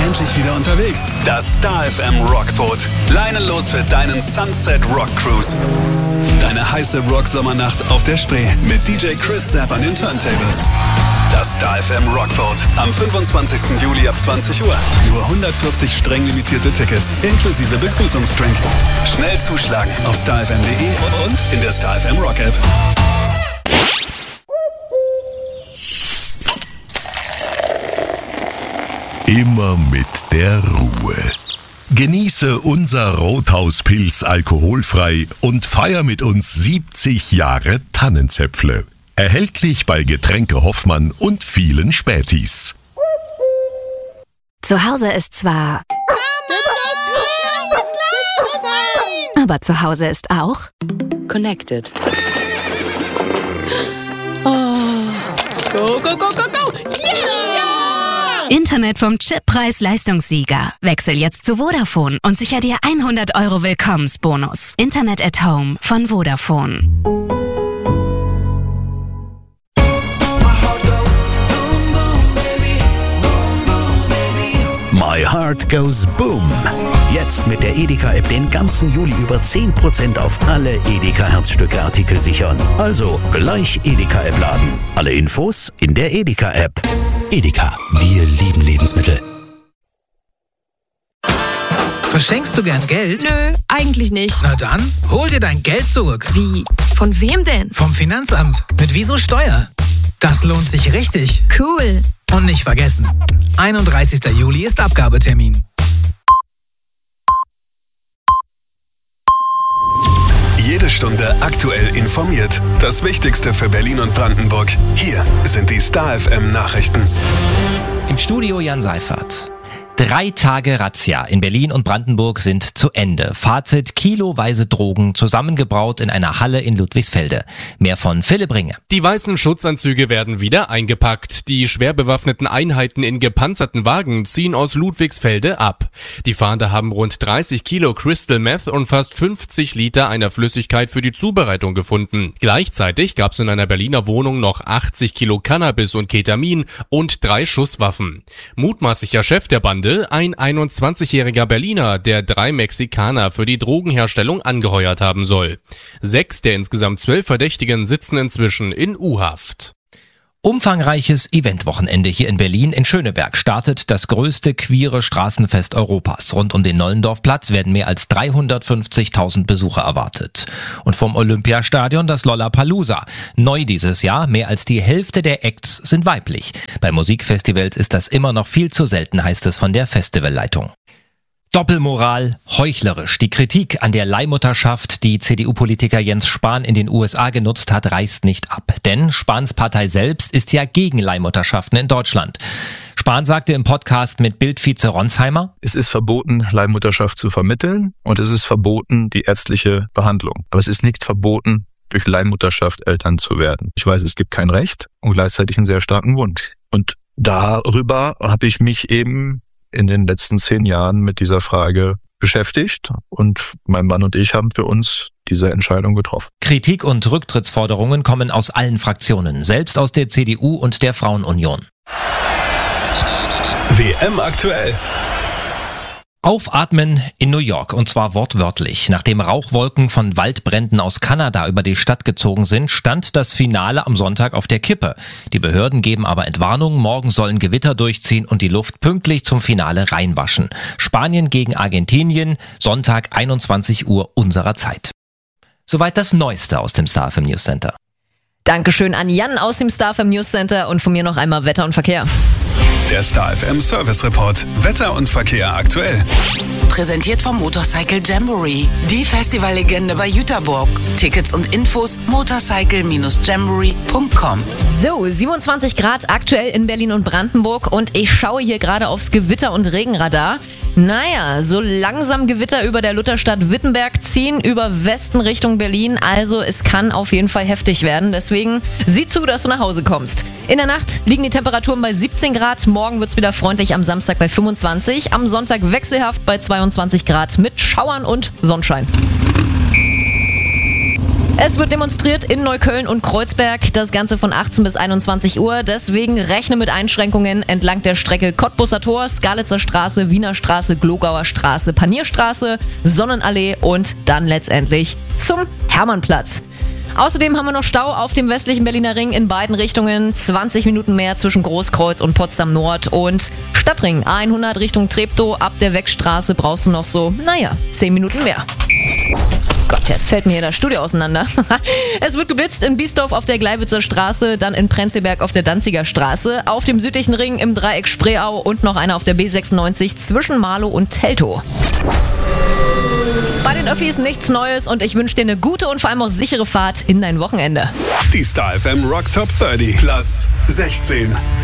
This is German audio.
endlich wieder unterwegs. Das Star FM Rockboot. Leinenlos für deinen Sunset Rock Cruise. Deine heiße Rock-Sommernacht auf der Spree mit DJ Chris Sapp an den Turntables. Das Star FM Rockboat. Am 25. Juli ab 20 Uhr. Nur 140 streng limitierte Tickets, inklusive Begrüßungsdrink. Schnell zuschlagen auf starfm.de und in der Star FM Rock App. Immer mit der Ruhe. Genieße unser Rothauspilz alkoholfrei und feier mit uns 70 Jahre Tannenzäpfle. Erhältlich bei Getränke Hoffmann und vielen Spätis. Zu Hause ist zwar... aber zu Hause ist auch... Connected. Oh. Go, go, go, go, go! Yeah! Internet vom Chip Preis-Leistungssieger. Wechsel jetzt zu Vodafone und sicher dir 100 € Willkommensbonus. Internet at Home von Vodafone. My Heart Goes Boom. Jetzt mit der Edeka-App den ganzen Juli über 10% auf alle Edeka-Herzstücke-Artikel sichern. Also gleich Edeka-App laden. Alle Infos in der Edeka-App. Edeka, wir lieben Lebensmittel. Verschenkst du gern Geld? Nö, eigentlich nicht. Na dann, hol dir dein Geld zurück. Wie? Von wem denn? Vom Finanzamt. Mit Wieso Steuer. Das lohnt sich richtig. Cool. Und nicht vergessen, 31. Juli ist Abgabetermin. Jede Stunde aktuell informiert. Das Wichtigste für Berlin und Brandenburg. Hier sind die Star FM Nachrichten. Im Studio Jan Seifert. 3 Tage Razzia in Berlin und Brandenburg sind zu Ende. Fazit: kiloweise Drogen zusammengebraut in einer Halle in Ludwigsfelde. Mehr von Philipp Ringe. Die weißen Schutzanzüge werden wieder eingepackt. Die schwer bewaffneten Einheiten in gepanzerten Wagen ziehen aus Ludwigsfelde ab. Die Fahnder haben rund 30 Kilo Crystal Meth und fast 50 Liter einer Flüssigkeit für die Zubereitung gefunden. Gleichzeitig gab es in einer Berliner Wohnung noch 80 Kilo Cannabis und Ketamin und 3 Schusswaffen. Mutmaßlicher Chef der Bande: ein 21-jähriger Berliner, der 3 Mexikaner für die Drogenherstellung angeheuert haben soll. 6 der insgesamt 12 Verdächtigen sitzen inzwischen in U-Haft. Umfangreiches Eventwochenende hier in Berlin. In Schöneberg startet das größte queere Straßenfest Europas. Rund um den Nollendorfplatz werden mehr als 350.000 Besucher erwartet. Und vom Olympiastadion das Lollapalooza. Neu dieses Jahr: mehr als die Hälfte der Acts sind weiblich. Bei Musikfestivals ist das immer noch viel zu selten, heißt es von der Festivalleitung. Doppelmoral, heuchlerisch. Die Kritik an der Leihmutterschaft, die CDU-Politiker Jens Spahn in den USA genutzt hat, reißt nicht ab. Denn Spahns Partei selbst ist ja gegen Leihmutterschaften in Deutschland. Spahn sagte im Podcast mit Bild-Vize Ronsheimer: Es ist verboten, Leihmutterschaft zu vermitteln, und es ist verboten, die ärztliche Behandlung. Aber es ist nicht verboten, durch Leihmutterschaft Eltern zu werden. Ich weiß, es gibt kein Recht und gleichzeitig einen sehr starken Wunsch. Und darüber habe ich mich eben in den letzten 10 Jahren mit dieser Frage beschäftigt, und mein Mann und ich haben für uns diese Entscheidung getroffen. Kritik und Rücktrittsforderungen kommen aus allen Fraktionen, selbst aus der CDU und der Frauenunion. WM aktuell. Aufatmen in New York, und zwar wortwörtlich. Nachdem Rauchwolken von Waldbränden aus Kanada über die Stadt gezogen sind, stand das Finale am Sonntag auf der Kippe. Die Behörden geben aber Entwarnung: morgen sollen Gewitter durchziehen und die Luft pünktlich zum Finale reinwaschen. Spanien gegen Argentinien, Sonntag 21 Uhr unserer Zeit. Soweit das Neueste aus dem Star FM News Center. Dankeschön an Jan aus dem Star FM News Center, und von mir noch einmal Wetter und Verkehr. Der Star FM Service Report. Wetter und Verkehr aktuell. Präsentiert vom Motorcycle Jamboree. Die Festivallegende bei Jüterburg. Tickets und Infos motorcycle-jamboree.com. So, 27 Grad aktuell in Berlin und Brandenburg, und ich schaue hier gerade aufs Gewitter- und Regenradar. Naja, so langsam Gewitter über der Lutherstadt Wittenberg ziehen, über Westen Richtung Berlin. Also es kann auf jeden Fall heftig werden. Deswegen sieh zu, dass du nach Hause kommst. In der Nacht liegen die Temperaturen bei 17 Grad. Morgen wird's wieder freundlich, am Samstag bei 25. Am Sonntag wechselhaft bei 22 Grad mit Schauern und Sonnenschein. Es wird demonstriert in Neukölln und Kreuzberg, das Ganze von 18 bis 21 Uhr. Deswegen rechne mit Einschränkungen entlang der Strecke Cottbusser Tor, Skalitzer Straße, Wiener Straße, Glogauer Straße, Panierstraße, Sonnenallee und dann letztendlich zum Hermannplatz. Außerdem haben wir noch Stau auf dem westlichen Berliner Ring in beiden Richtungen. 20 Minuten mehr zwischen Großkreuz und Potsdam Nord und Stadtring 100 Richtung Treptow. Ab der Weckstraße brauchst du noch so, 10 Minuten mehr. Gott, jetzt fällt mir hier das Studio auseinander. Es wird geblitzt in Biesdorf auf der Gleiwitzer Straße, dann in Prenzlberg auf der Danziger Straße, auf dem südlichen Ring im Dreieck Spreeau und noch einer auf der B96 zwischen Marlow und Teltow. Bei den Öffis nichts Neues und ich wünsche dir eine gute und vor allem auch sichere Fahrt in dein Wochenende. Die Star FM Rock Top 30, Platz 16.